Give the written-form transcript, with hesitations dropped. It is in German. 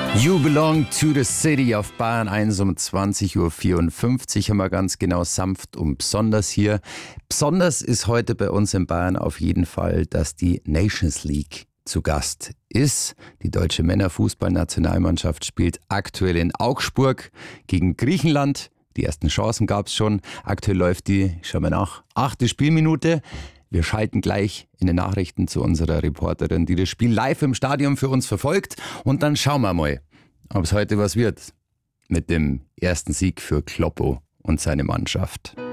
You belong to the city auf Bayern 1 um 20.54 Uhr, haben wir ganz genau sanft und besonders hier. Besonders ist heute bei uns in Bayern auf jeden Fall, dass die Nations League zu Gast ist. Die deutsche Männerfußballnationalmannschaft spielt aktuell in Augsburg gegen Griechenland. Die ersten Chancen gab es schon. Aktuell läuft die, schauen wir nach, 8. Spielminute. Wir schalten gleich in den Nachrichten zu unserer Reporterin, die das Spiel live im Stadion für uns verfolgt. Und dann schauen wir mal, ob es heute was wird mit dem ersten Sieg für Kloppo und seine Mannschaft.